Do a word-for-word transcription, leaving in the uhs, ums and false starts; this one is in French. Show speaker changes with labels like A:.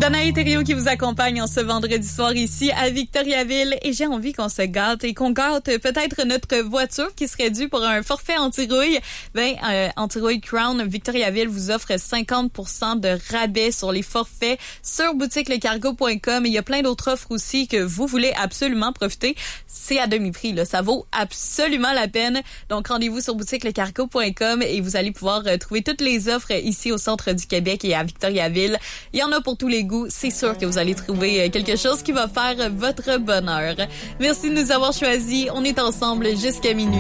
A: Danae Thériault qui vous accompagne en ce vendredi soir ici à Victoriaville et j'ai envie qu'on se gâte et qu'on gâte peut-être notre voiture qui serait due pour un forfait anti-rouille. Ben, euh, anti-rouille Crown Victoriaville vous offre cinquante pour cent de rabais sur les forfaits sur boutique le cargo point com et il y a plein d'autres offres aussi que vous voulez absolument profiter. C'est à demi-prix, là. Ça vaut absolument la peine. Donc, rendez-vous sur boutique le cargo point com et vous allez pouvoir euh, trouver toutes les offres ici au centre du Québec et à Victoriaville. Il y en a pour tous les goûts. C'est sûr que vous allez trouver quelque chose qui va faire votre bonheur. Merci de nous avoir choisis. On est ensemble jusqu'à minuit.